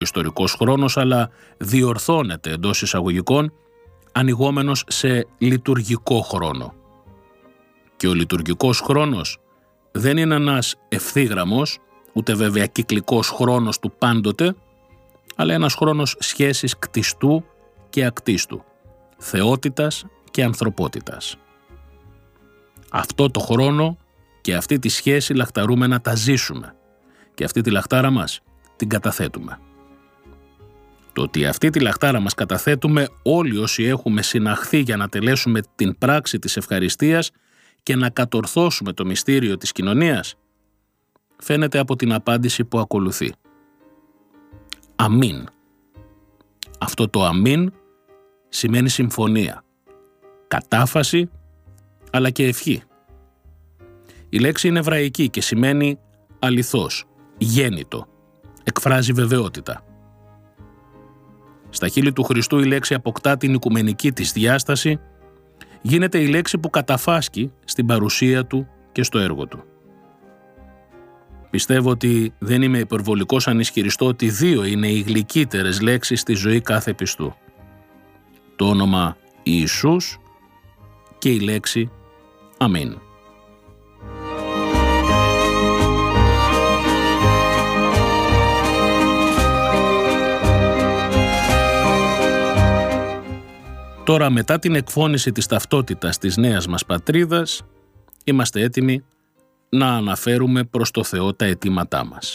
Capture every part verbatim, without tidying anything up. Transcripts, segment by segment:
ιστορικός χρόνος, αλλά διορθώνεται εντός εισαγωγικών, ανοιγόμενος σε λειτουργικό χρόνο. Και ο λειτουργικός χρόνος δεν είναι ένας ευθύγραμμος, ούτε βέβαια κυκλικός χρόνος του πάντοτε, αλλά ένας χρόνος σχέσης κτιστού και ακτίστου, θεότητας και ανθρωπότητας. Αυτό το χρόνο και αυτή τη σχέση λαχταρούμε να τα ζήσουμε και αυτή τη λαχτάρα μας την καταθέτουμε. Το ότι αυτή τη λαχτάρα μας καταθέτουμε όλοι όσοι έχουμε συναχθεί για να τελέσουμε την πράξη της ευχαριστίας και να κατορθώσουμε το μυστήριο της κοινωνίας, φαίνεται από την απάντηση που ακολουθεί. Αμήν. Αυτό το αμήν σημαίνει συμφωνία, κατάφαση, αλλά και ευχή. Η λέξη είναι εβραϊκή και σημαίνει αληθώς, γέννητο, εκφράζει βεβαιότητα. Στα χείλη του Χριστού η λέξη αποκτά την οικουμενική της διάσταση, γίνεται η λέξη που καταφάσκει στην παρουσία του και στο έργο του. Πιστεύω ότι δεν είμαι υπερβολικός αν ισχυριστώ ότι δύο είναι οι γλυκύτερες λέξεις στη ζωή κάθε πιστού. Το όνομα Ιησούς και η λέξη Αμήν. Τώρα, μετά την εκφώνηση της ταυτότητας της νέας μας πατρίδας, είμαστε έτοιμοι να αναφέρουμε προς το Θεό τα αιτήματά μας.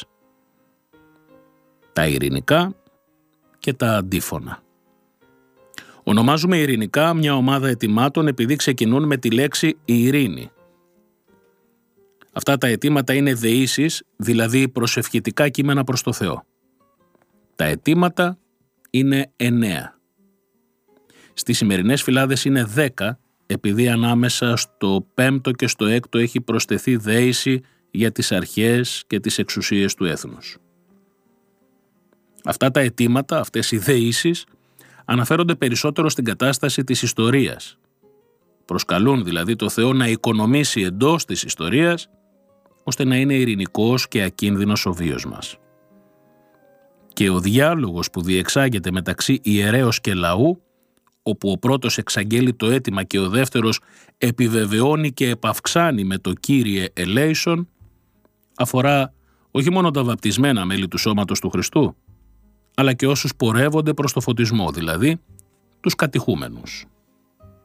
Τα ειρηνικά και τα αντίφωνα. Ονομάζουμε ειρηνικά μια ομάδα αιτημάτων επειδή ξεκινούν με τη λέξη η ειρήνη. Αυτά τα αιτήματα είναι δεήσεις, δηλαδή προσευχητικά κείμενα προς το Θεό. Τα αιτήματα είναι εννέα. Στις σημερινές φυλάδες είναι δέκα, επειδή ανάμεσα στο πέμπτο και στο έκτο έχει προσθεθεί δέηση για τις αρχές και τις εξουσίες του έθνους. Αυτά τα αιτήματα, αυτές οι δεήσεις, αναφέρονται περισσότερο στην κατάσταση της ιστορίας. Προσκαλούν δηλαδή το Θεό να οικονομήσει εντός της ιστορίας, ώστε να είναι ειρηνικός και ακίνδυνος ο βίος μας. Και ο διάλογος που διεξάγεται μεταξύ ιερέως και λαού, όπου ο πρώτος εξαγγέλει το αίτημα και ο δεύτερος επιβεβαιώνει και επαυξάνει με το Κύριε ελέησον, αφορά όχι μόνο τα βαπτισμένα μέλη του σώματος του Χριστού, αλλά και όσους πορεύονται προς το φωτισμό, δηλαδή τους κατηχούμενους.